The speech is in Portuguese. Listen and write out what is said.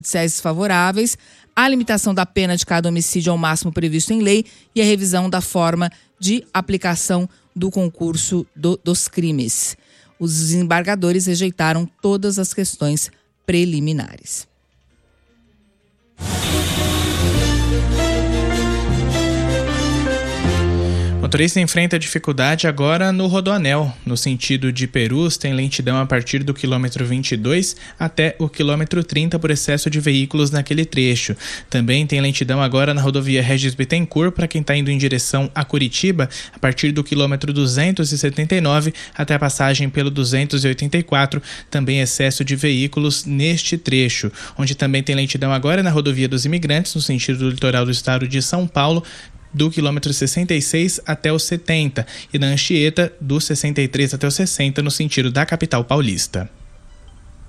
favoráveis, a limitação da pena de cada homicídio ao máximo previsto em lei e a revisão da forma de aplicação do concurso dos crimes. Os desembargadores rejeitaram todas as questões preliminares. Motorista enfrenta dificuldade agora no Rodoanel. No sentido de Perus, tem lentidão a partir do quilômetro 22 até o quilômetro 30 por excesso de veículos naquele trecho. Também tem lentidão agora na rodovia Regis Bittencourt para quem está indo em direção a Curitiba, a partir do quilômetro 279 até a passagem pelo 284. Também excesso de veículos neste trecho. Onde também tem lentidão agora na rodovia dos Imigrantes, no sentido do litoral do estado de São Paulo, do quilômetro 66 até o 70 e na Anchieta do 63 até o 60 no sentido da capital paulista.